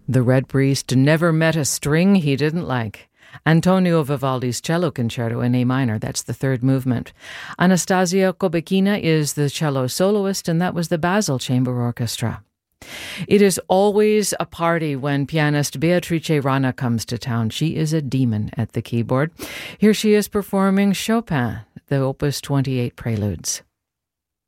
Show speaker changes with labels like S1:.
S1: The Red Priest never met a string he didn't like. Antonio Vivaldi's Cello Concerto in A minor, that's the third movement. Anastasia Kobekina is the cello soloist, and that was the Basel Chamber Orchestra. It is always a party when pianist Beatrice Rana comes to town. She is a demon at the keyboard. Here she is performing Chopin, the Opus 28 Preludes.